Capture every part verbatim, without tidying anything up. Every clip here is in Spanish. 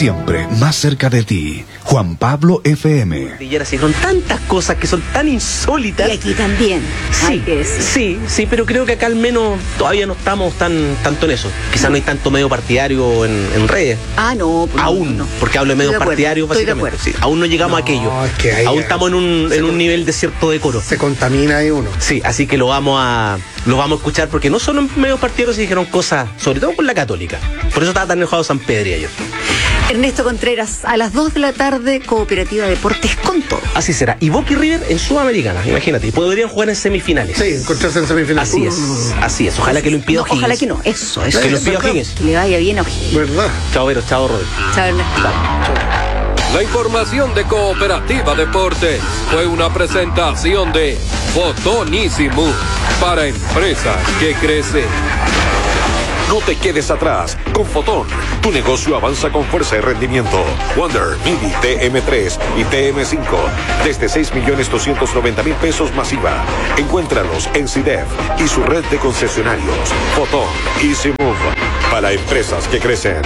siempre más cerca de ti. Juan Pablo F M. Son tantas cosas que son tan insólitas. Y aquí también. Sí, sí, sí, pero creo que acá al menos todavía no estamos tan tanto en eso. Quizás no hay tanto medio partidario en, en redes. Ah, no. Pues aún no. Porque hablo de medios partidarios básicamente. Sí, aún no llegamos no, a aquello. Es que aún estamos en un, en un nivel de cierto decoro. Se contamina ahí uno. Sí, así que lo vamos a lo vamos a escuchar porque no solo en medios partidarios se dijeron cosas, sobre todo con la Católica. Por eso estaba tan enojado San Pedro ayer. Ernesto Contreras, a las dos de la tarde, Cooperativa Deportes con todo. Así será. Y Boca y River en Sudamericana, imagínate. Y podrían jugar en semifinales. Sí, encontrarse en semifinales. Así es, así es. Ojalá que lo impida no, O'Higgins. Ojalá que no, eso, eso. Que lo eso, impida O'Higgins. Que le vaya bien a O'Higgins. ¿Verdad? Chao, Vero, chao, Rodri. Chao, Ernesto. La información de Cooperativa Deportes fue una presentación de Fotonísimo para empresas que crecen. No te quedes atrás. Con Fotón, tu negocio avanza con fuerza y rendimiento. Wonder, Mini, T M tres y T M cinco. Desde seis millones doscientos noventa mil pesos masiva. Encuéntralos en C I D E F y su red de concesionarios. Fotón, Easy Move. Para empresas que crecen.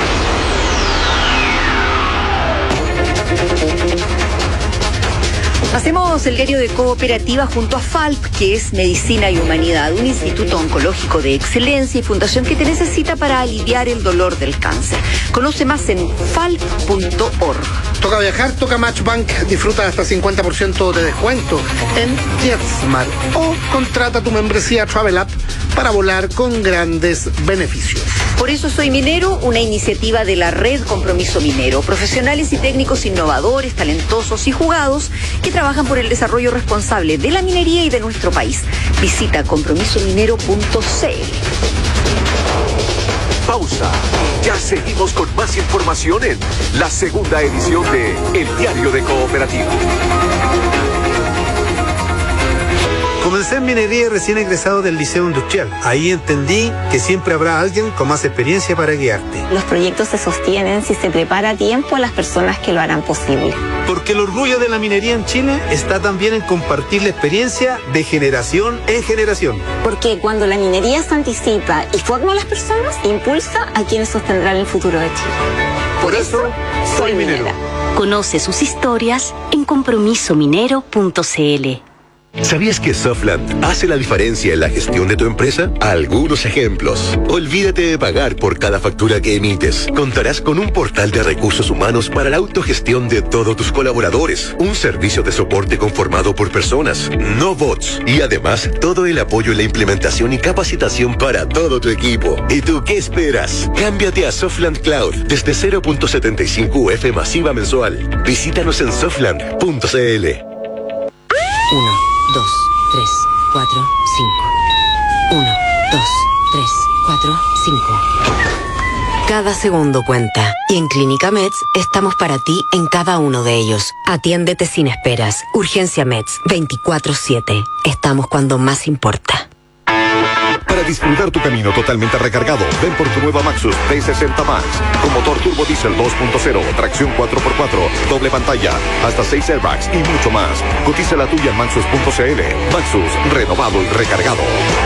Hacemos el diario de Cooperativa junto a Falp, que es Medicina y Humanidad, un instituto oncológico de excelencia y fundación que te necesita para aliviar el dolor del cáncer. Conoce más en falp punto org. Toca viajar, toca Matchbank. Disfruta hasta cincuenta por ciento de descuento en JetSmart o contrata tu membresía Travel App para volar con grandes beneficios. Por eso soy minero, una iniciativa de la Red Compromiso Minero. Profesionales y técnicos innovadores, talentosos y jugados que trabajan por el desarrollo responsable de la minería y de nuestro país. Visita compromiso minero punto c l. Pausa. Ya seguimos con más información en la segunda edición de El Diario de Cooperativa. Comencé en minería recién egresado del Liceo Industrial. Ahí entendí que siempre habrá alguien con más experiencia para guiarte. Los proyectos se sostienen si se prepara a tiempo a las personas que lo harán posible. Porque el orgullo de la minería en Chile está también en compartir la experiencia de generación en generación. Porque cuando la minería se anticipa y forma a las personas, impulsa a quienes sostendrán el futuro de Chile. Por eso, soy minero. Conoce sus historias en compromiso minero punto c l. ¿Sabías que Softland hace la diferencia en la gestión de tu empresa? Algunos ejemplos. Olvídate de pagar por cada factura que emites. Contarás con un portal de recursos humanos para la autogestión de todos tus colaboradores. Un servicio de soporte conformado por personas, no bots. Y además, todo el apoyo en la implementación y capacitación para todo tu equipo. ¿Y tú qué esperas? Cámbiate a Softland Cloud desde cero punto setenta y cinco U F masiva mensual. Visítanos en softland punto c l. Uno. Dos, tres, cuatro, cinco. Uno, dos, tres, cuatro, cinco. Cada segundo cuenta. Y en Clínica Meds estamos para ti en cada uno de ellos. Atiéndete sin esperas. Urgencia Meds veinticuatro siete. Estamos cuando más importa. Para disfrutar tu camino totalmente recargado, ven por tu nueva Maxus trescientos sesenta Max, con motor turbo diésel dos punto cero, tracción cuatro por cuatro, doble pantalla, hasta seis airbags y mucho más. Cotiza la tuya en maxus punto c l. Maxus, renovado y recargado.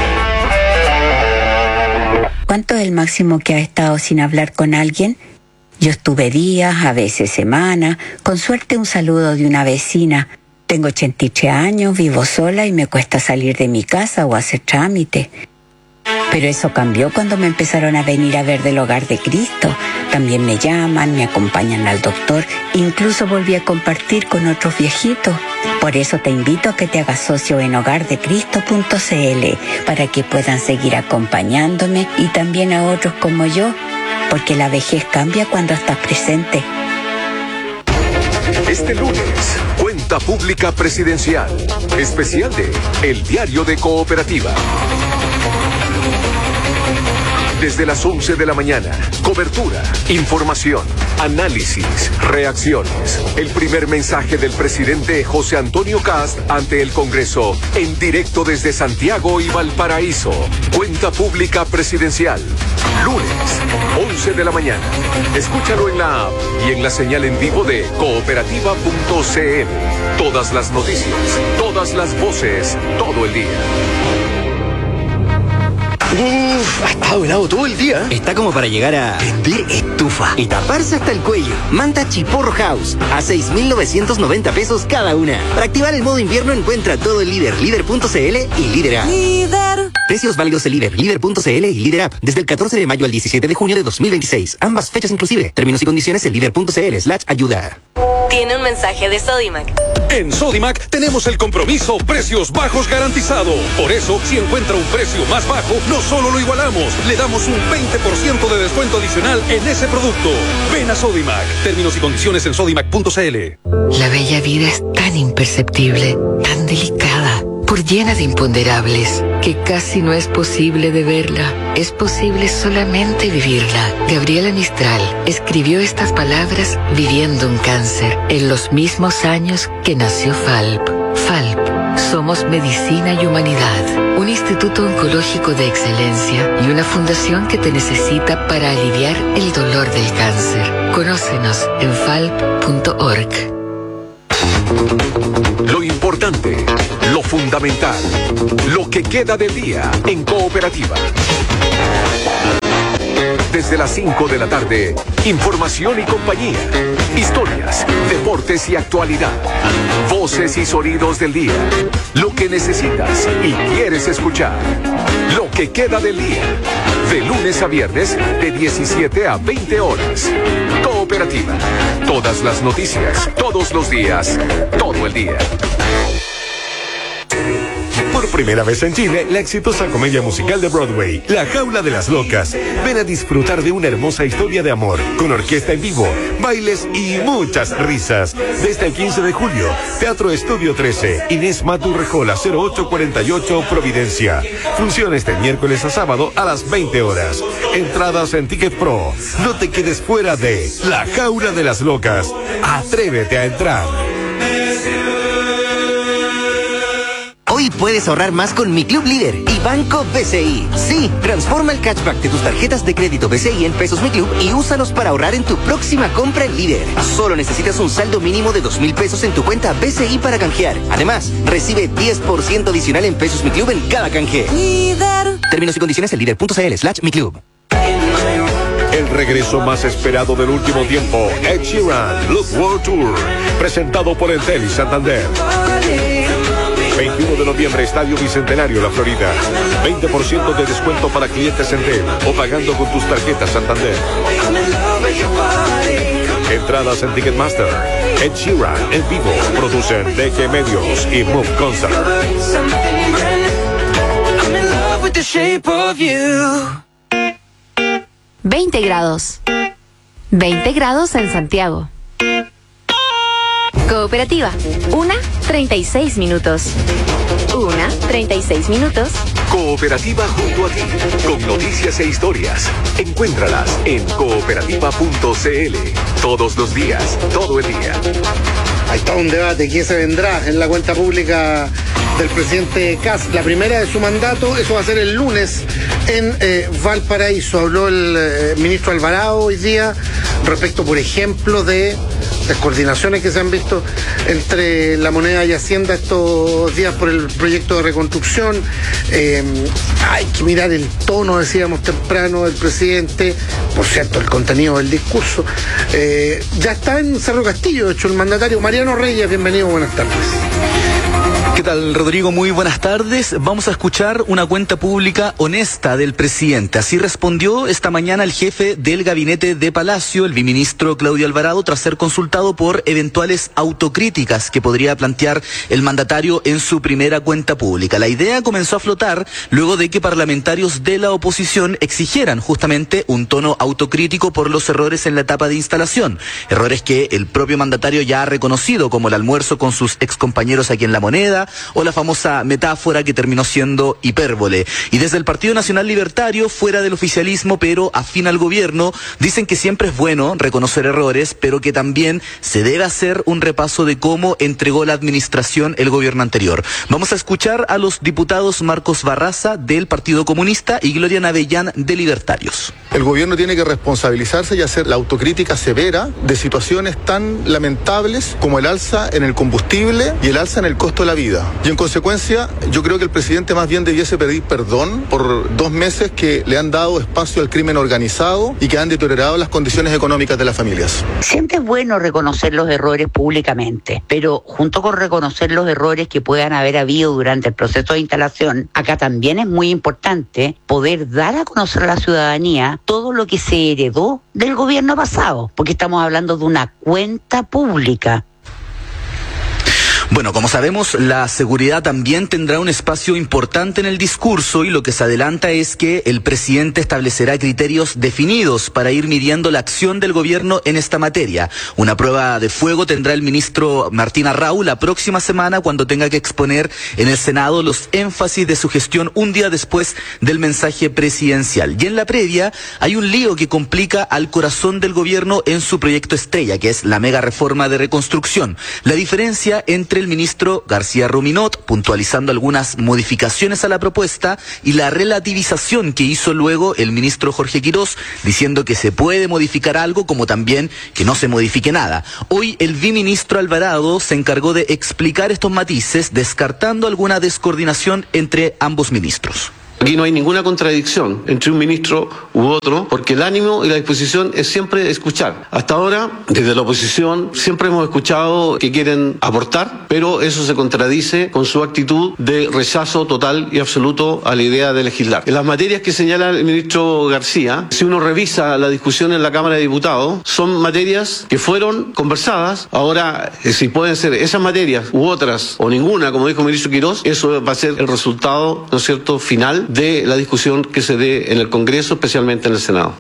¿Cuánto es el máximo que has estado sin hablar con alguien? Yo estuve días, a veces semanas, con suerte un saludo de una vecina. Tengo ochenta y tres años, vivo sola y me cuesta salir de mi casa o hacer trámite. Pero eso cambió cuando me empezaron a venir a ver del Hogar de Cristo. También me llaman, me acompañan al doctor, incluso volví a compartir con otros viejitos. Por eso te invito a que te hagas socio en hogar de cristo punto c l para que puedan seguir acompañándome y también a otros como yo, porque la vejez cambia cuando estás presente. Este lunes, Cuenta Pública Presidencial, especial de El Diario de Cooperativa. Desde las once de la mañana, cobertura, información, análisis, reacciones. El primer mensaje del presidente José Antonio Kast ante el Congreso, en directo desde Santiago y Valparaíso. Cuenta Pública Presidencial, lunes, once de la mañana. Escúchalo en la app y en la señal en vivo de cooperativa punto c l. Todas las noticias, todas las voces, todo el día. Uf, Ha estado helado todo el día. Está como para llegar a vender estufa y taparse hasta el cuello. Manta Chiporro House a seis mil novecientos noventa pesos cada una. Para activar el modo invierno encuentra todo el Líder, líder punto c l y Líder App. Líder. Precios válidos en Líder, líder punto c l y Líder App desde el catorce de mayo al diecisiete de junio de dos mil veintiséis. Ambas fechas inclusive. Términos y condiciones en líder punto c l slash ayuda. Tiene un mensaje de Sodimac. En Sodimac tenemos el compromiso precios bajos garantizado. Por eso, si encuentra un precio más bajo, no solo lo igualamos, le damos un veinte por ciento de descuento adicional en ese producto. Ven a Sodimac. Términos y condiciones en sodimac punto c l. La bella vida es tan imperceptible, tan delicada, por llena de imponderables, que casi no es posible de verla. Es posible solamente vivirla. Gabriela Mistral escribió estas palabras viviendo un cáncer en los mismos años que nació Falp. Falp. Somos medicina y humanidad. Un instituto oncológico de excelencia y una fundación que te necesita para aliviar el dolor del cáncer. Conócenos en falp punto org. Lo importante, lo fundamental, lo que queda del día en Cooperativa. Desde las cinco de la tarde, información y compañía, historias, deportes y actualidad, voces y sonidos del día, lo que necesitas y quieres escuchar, lo que queda del día, de lunes a viernes de diecisiete a veinte horas. Cooperativa, todas las noticias, todos los días, todo el día. Por primera vez en Chile, la exitosa comedia musical de Broadway, La Jaula de las Locas. Ven a disfrutar de una hermosa historia de amor, con orquesta en vivo, bailes y muchas risas. Desde el quince de julio, Teatro Estudio trece, Inés Maturrejola, cero ocho cuarenta y ocho, Providencia. Funciones de miércoles a sábado a las veinte horas. Entradas en Ticket Pro. No te quedes fuera de La Jaula de las Locas. Atrévete a entrar. Hoy puedes ahorrar más con Mi Club Líder y Banco B C I. Sí, transforma el cashback de tus tarjetas de crédito B C I en pesos Mi Club y úsalos para ahorrar en tu próxima compra en Líder. Solo necesitas un saldo mínimo de dos mil pesos en tu cuenta B C I para canjear. Además, recibe diez por ciento adicional en pesos Mi Club en cada canje. Líder. Términos y condiciones en líder punto c l slash Mi Club. El regreso más esperado del último tiempo, Ed Sheeran, Look World Tour, presentado por Entel y Santander. veintiuno de noviembre, Estadio Bicentenario, La Florida. veinte por ciento de descuento para clientes Entel o pagando con tus tarjetas Santander. Entradas en Ticketmaster. Ed Sheeran en vivo. Producen D G Medios y Move Concert. veinte grados. veinte grados en Santiago. Cooperativa, una treinta y seis minutos. Una treinta y seis minutos. Cooperativa junto a ti, con noticias e historias. Encuéntralas en cooperativa punto c l. Todos los días, todo el día. Ahí está un debate que se vendrá en la cuenta pública del presidente Kast, la primera de su mandato. Eso va a ser el lunes en eh, Valparaíso. Habló el eh, ministro Alvarado hoy día respecto, por ejemplo, de las coordinaciones que se han visto entre la Moneda y Hacienda estos días por el proyecto de reconstrucción. Eh, hay que mirar el tono, decíamos temprano, del presidente. Por cierto, el contenido del discurso. Eh, ya está en Cerro Castillo, de hecho, el mandatario Mariano Reyes. Bienvenido, buenas tardes. ¿Qué tal, Rodrigo? Muy buenas tardes. Vamos a escuchar una cuenta pública honesta del presidente. Así respondió esta mañana el jefe del gabinete de Palacio, el viceministro Claudio Alvarado, tras ser consultado por eventuales autocríticas que podría plantear el mandatario en su primera cuenta pública. La idea comenzó a flotar luego de que parlamentarios de la oposición exigieran justamente un tono autocrítico por los errores en la etapa de instalación. Errores que el propio mandatario ya ha reconocido, como el almuerzo con sus excompañeros aquí en La Moneda, o la famosa metáfora que terminó siendo hipérbole. Y desde el Partido Nacional Libertario, fuera del oficialismo pero afín al gobierno, dicen que siempre es bueno reconocer errores, pero que también se debe hacer un repaso de cómo entregó la administración el gobierno anterior. Vamos a escuchar a los diputados Marcos Barraza del Partido Comunista y Gloria Navellán de Libertarios. El gobierno tiene que responsabilizarse y hacer la autocrítica severa de situaciones tan lamentables como el alza en el combustible y el alza en el costo de la vida. autoridad. Y en consecuencia, yo creo que el presidente más bien debiese pedir perdón por dos meses que le han dado espacio al crimen organizado y que han deteriorado las condiciones económicas de las familias. Siempre es bueno reconocer los errores públicamente, pero junto con reconocer los errores que puedan haber habido durante el proceso de instalación, acá también es muy importante poder dar a conocer a la ciudadanía todo lo que se heredó del gobierno pasado, porque estamos hablando de una cuenta pública. Bueno, como sabemos, la seguridad también tendrá un espacio importante en el discurso y lo que se adelanta es que el presidente establecerá criterios definidos para ir midiendo la acción del gobierno en esta materia. Una prueba de fuego tendrá el ministro Martín Arrau la próxima semana cuando tenga que exponer en el Senado los énfasis de su gestión un día después del mensaje presidencial. Y en la previa hay un lío que complica al corazón del gobierno en su proyecto estrella, que es la mega reforma de reconstrucción. La diferencia entre el ministro García Ruminot, puntualizando algunas modificaciones a la propuesta, y la relativización que hizo luego el ministro Jorge Quirós, diciendo que se puede modificar algo como también que no se modifique nada. Hoy el viceministro Alvarado se encargó de explicar estos matices, descartando alguna descoordinación entre ambos ministros. Aquí no hay ninguna contradicción entre un ministro u otro, porque el ánimo y la disposición es siempre escuchar. Hasta ahora, desde la oposición, siempre hemos escuchado que quieren aportar, pero eso se contradice con su actitud de rechazo total y absoluto a la idea de legislar. En las materias que señala el ministro García, si uno revisa la discusión en la Cámara de Diputados, son materias que fueron conversadas. Ahora, si pueden ser esas materias u otras, o ninguna, como dijo el ministro Quirós, eso va a ser el resultado, ¿no es cierto?, final de la discusión que se dé en el Congreso, especialmente en el Senado.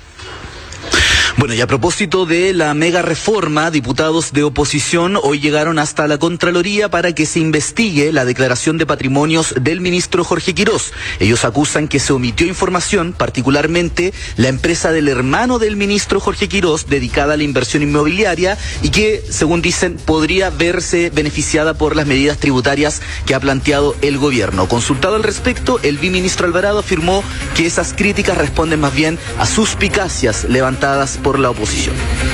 Bueno, y a propósito de la mega reforma, diputados de oposición hoy llegaron hasta la Contraloría para que se investigue la declaración de patrimonios del ministro Jorge Quirós. Ellos acusan que se omitió información, particularmente la empresa del hermano del ministro Jorge Quirós, dedicada a la inversión inmobiliaria, y que, según dicen, podría verse beneficiada por las medidas tributarias que ha planteado el gobierno. Consultado al respecto, el viceministro Alvarado afirmó que esas críticas responden más bien a suspicacias levantadas por la oposición.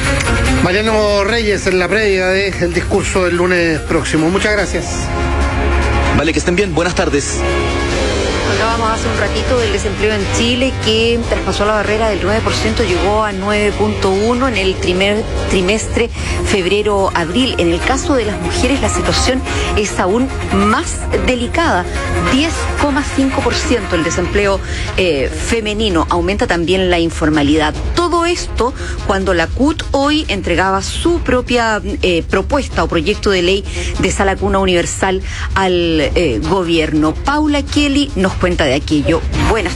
Mariano Reyes en la previa del discurso del lunes próximo. Muchas gracias. Vale, que estén bien. Buenas tardes. Hablábamos hace un ratito del desempleo en Chile, que traspasó la barrera del nueve por ciento, llegó a nueve punto uno en el primer trimestre febrero-abril. En el caso de las mujeres la situación es aún más delicada, diez coma cinco por ciento el desempleo eh, femenino. Aumenta también la informalidad. Todo esto cuando la C U T hoy entregaba su propia eh, propuesta o proyecto de ley de sala cuna universal al eh, gobierno. Paula Kelly nos cuenta de aquello. Buenas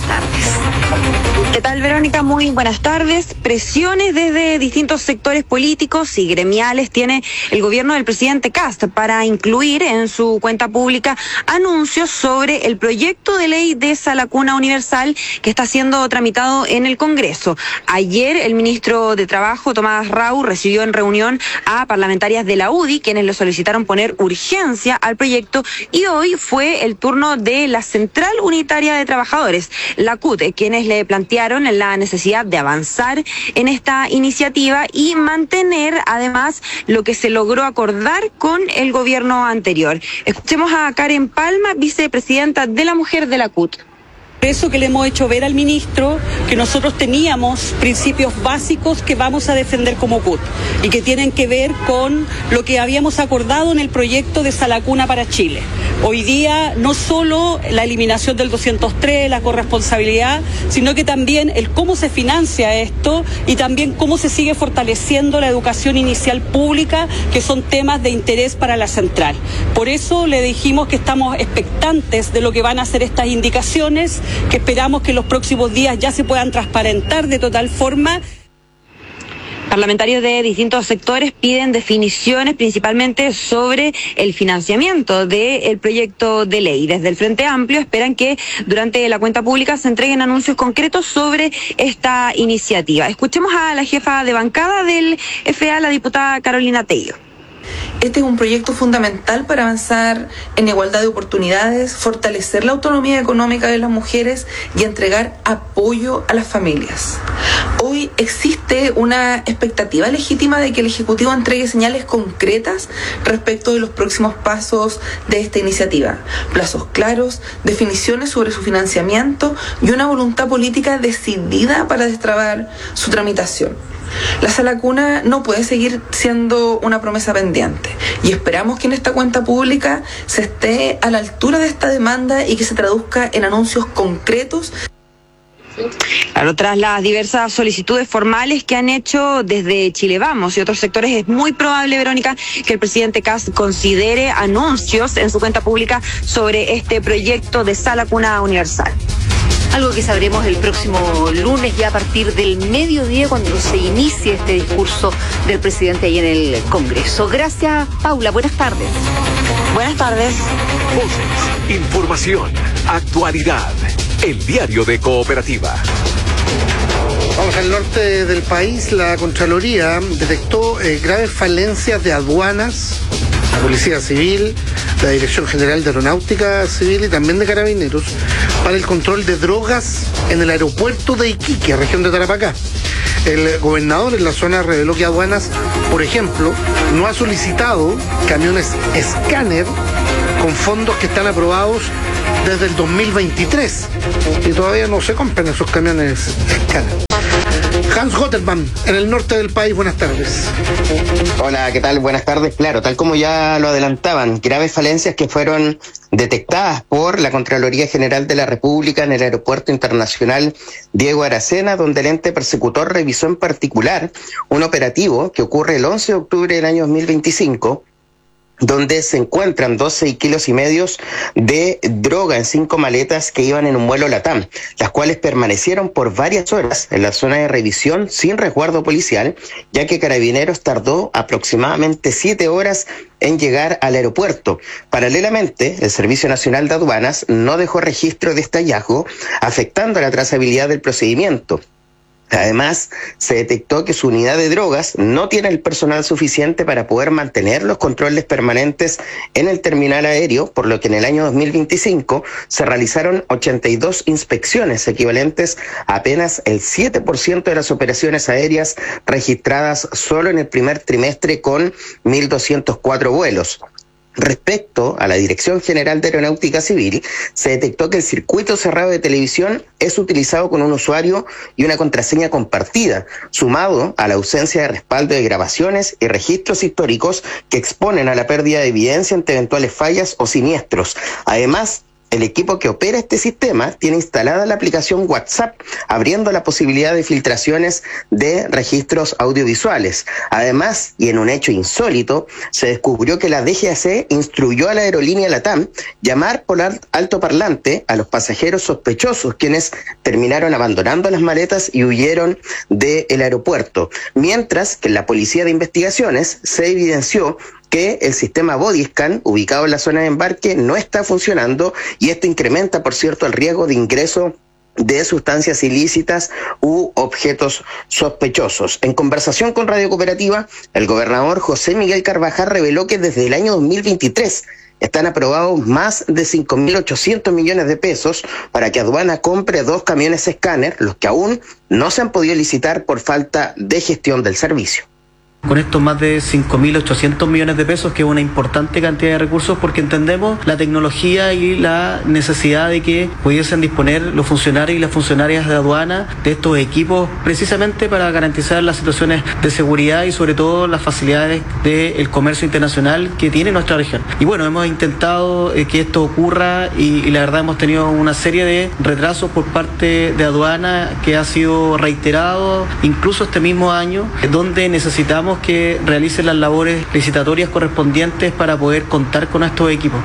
tardes. ¿Qué tal, Verónica? Muy buenas tardes. Presiones desde distintos sectores políticos y gremiales tiene el gobierno del presidente Kast para incluir en su cuenta pública anuncios sobre el proyecto de ley de sala cuna universal que está siendo tramitado en el Congreso. Ayer el ministro de Trabajo, Tomás Rau, recibió en reunión a parlamentarias de la U D I, quienes le solicitaron poner urgencia al proyecto, y hoy fue el turno de la Central Unitaria de Trabajadores, la C U T, quienes le plantearon la necesidad de avanzar en esta iniciativa y mantener además lo que se logró acordar con el gobierno anterior. Escuchemos a Karen Palma, vicepresidenta de la Mujer de la C U T. Por eso que le hemos hecho ver al ministro que nosotros teníamos principios básicos que vamos a defender como C U T y que tienen que ver con lo que habíamos acordado en el proyecto de sala cuna para Chile. Hoy día no solo la eliminación del doscientos tres, la corresponsabilidad, sino que también el cómo se financia esto y también cómo se sigue fortaleciendo la educación inicial pública, que son temas de interés para la central. Por eso le dijimos que estamos expectantes de lo que van a ser estas indicaciones, que esperamos que en los próximos días ya se puedan transparentar de total forma. Parlamentarios de distintos sectores piden definiciones principalmente sobre el financiamiento del proyecto de ley. Desde el Frente Amplio esperan que durante la cuenta pública se entreguen anuncios concretos sobre esta iniciativa. Escuchemos a la jefa de bancada del F A, la diputada Carolina Tello. Este es un proyecto fundamental para avanzar en igualdad de oportunidades, fortalecer la autonomía económica de las mujeres y entregar apoyo a las familias. Hoy existe una expectativa legítima de que el Ejecutivo entregue señales concretas respecto de los próximos pasos de esta iniciativa, plazos claros, definiciones sobre su financiamiento y una voluntad política decidida para destrabar su tramitación. La Sala Cuna no puede seguir siendo una promesa pendiente y esperamos que en esta cuenta pública se esté a la altura de esta demanda y que se traduzca en anuncios concretos. Claro, tras las diversas solicitudes formales que han hecho desde Chile Vamos y otros sectores, es muy probable, Verónica, que el presidente Kast considere anuncios en su cuenta pública sobre este proyecto de Sala Cuna Universal. Algo que sabremos el próximo lunes, ya a partir del mediodía, cuando se inicie este discurso del presidente ahí en el Congreso. Gracias, Paula. Buenas tardes. Buenas tardes. Voces, información, actualidad. El diario de Cooperativa. Vamos al norte del país. La Contraloría detectó eh, graves falencias de aduanas, la Policía Civil, la Dirección General de Aeronáutica Civil y también de Carabineros para el control de drogas en el aeropuerto de Iquique, región de Tarapacá. El gobernador en la zona reveló que aduanas, por ejemplo, no ha solicitado camiones escáner con fondos que están aprobados desde el dos mil veintitrés y todavía no se compran esos camiones escáner. Hans Gotterman, en el norte del país, buenas tardes. Hola, ¿qué tal? Buenas tardes. Claro, tal como ya lo adelantaban, graves falencias que fueron detectadas por la Contraloría General de la República en el Aeropuerto Internacional Diego Aracena, donde el ente persecutor revisó en particular un operativo que ocurre el once de octubre del año dos mil veinticinco, donde se encuentran doce kilos y medios de droga en cinco maletas que iban en un vuelo LATAM, las cuales permanecieron por varias horas en la zona de revisión sin resguardo policial, ya que Carabineros tardó aproximadamente siete horas en llegar al aeropuerto. Paralelamente, el Servicio Nacional de Aduanas no dejó registro de este hallazgo, afectando la trazabilidad del procedimiento. Además, se detectó que su unidad de drogas no tiene el personal suficiente para poder mantener los controles permanentes en el terminal aéreo, por lo que en el año dos mil veinticinco se realizaron ochenta y dos inspecciones, equivalentes a apenas el siete por ciento de las operaciones aéreas registradas solo en el primer trimestre, con mil doscientos cuatro vuelos. Respecto a la Dirección General de Aeronáutica Civil, se detectó que el circuito cerrado de televisión es utilizado con un usuario y una contraseña compartida, sumado a la ausencia de respaldo de grabaciones y registros históricos que exponen a la pérdida de evidencia ante eventuales fallas o siniestros. Además, el equipo que opera este sistema tiene instalada la aplicación WhatsApp, abriendo la posibilidad de filtraciones de registros audiovisuales. Además, y en un hecho insólito, se descubrió que la D G A C instruyó a la aerolínea LATAM llamar por altoparlante a los pasajeros sospechosos, quienes terminaron abandonando las maletas y huyeron del aeropuerto. Mientras que en la Policía de Investigaciones se evidenció que el sistema Bodyscan, ubicado en la zona de embarque, no está funcionando, y esto incrementa, por cierto, el riesgo de ingreso de sustancias ilícitas u objetos sospechosos. En conversación con Radio Cooperativa, el gobernador José Miguel Carvajal reveló que desde el año dos mil veintitrés están aprobados más de cinco mil ochocientos millones de pesos para que Aduana compre dos camiones escáner, los que aún no se han podido licitar por falta de gestión del servicio. Con estos más de cinco mil ochocientos millones de pesos, que es una importante cantidad de recursos, porque entendemos la tecnología y la necesidad de que pudiesen disponer los funcionarios y las funcionarias de aduana de estos equipos, precisamente para garantizar las situaciones de seguridad y sobre todo las facilidades del comercio internacional que tiene nuestra región. Y bueno, hemos intentado eh, que esto ocurra y, y la verdad hemos tenido una serie de retrasos por parte de aduana que ha sido reiterado incluso este mismo año, donde necesitamos que realicen las labores licitatorias correspondientes para poder contar con estos equipos.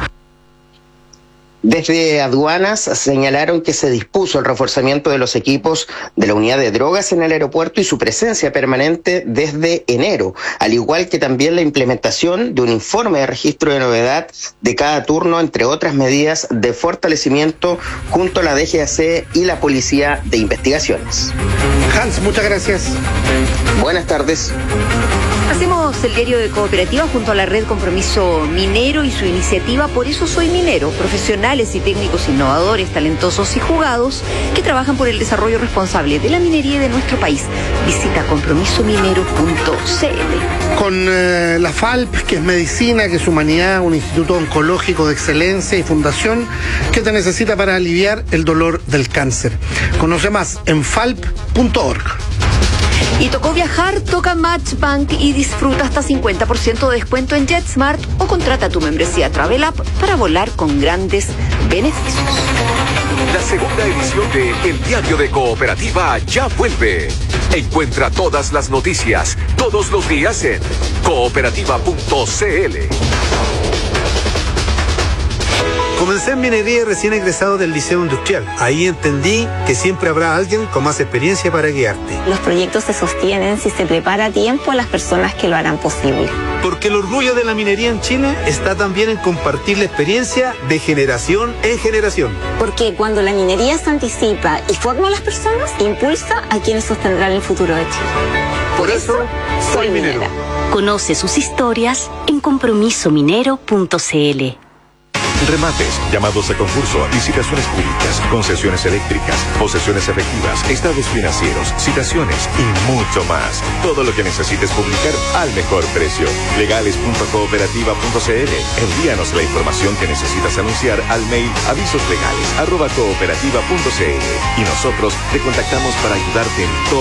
Desde aduanas señalaron que se dispuso el reforzamiento de los equipos de la unidad de drogas en el aeropuerto y su presencia permanente desde enero, al igual que también la implementación de un informe de registro de novedad de cada turno, entre otras medidas de fortalecimiento junto a la D G A C y la Policía de Investigaciones. Hans, muchas gracias. Buenas tardes. Hacemos el diario de Cooperativa junto a la Red Compromiso Minero y su iniciativa Por eso soy minero, profesionales y técnicos innovadores, talentosos y jugados que trabajan por el desarrollo responsable de la minería de nuestro país. Visita compromiso minero punto c l. Con eh, la F A L P, que es medicina, que es humanidad, un instituto oncológico de excelencia y fundación que te necesita para aliviar el dolor del cáncer. Conoce más en falp punto org. Y tocó viajar, toca Matchbank y disfruta hasta cincuenta por ciento de descuento en JetSmart o contrata tu membresía Travel App para volar con grandes beneficios. La segunda edición de El Diario de Cooperativa ya vuelve. Encuentra todas las noticias, todos los días en cooperativa punto c l. Comencé en minería recién egresado del Liceo Industrial. Ahí entendí que siempre habrá alguien con más experiencia para guiarte. Los proyectos se sostienen si se prepara a tiempo a las personas que lo harán posible. Porque el orgullo de la minería en Chile está también en compartir la experiencia de generación en generación. Porque cuando la minería se anticipa y forma a las personas, impulsa a quienes sostendrán el futuro de Chile. Por eso, soy minero. Conoce sus historias en compromiso minero punto c l. Remates, llamados a concurso, licitaciones públicas, concesiones eléctricas, posesiones efectivas, estados financieros, citaciones y mucho más. Todo lo que necesites publicar al mejor precio. legales punto cooperativa punto c l. Envíanos la información que necesitas anunciar al mail avisoslegales arroba cooperativa punto c l y nosotros te contactamos para ayudarte en todo.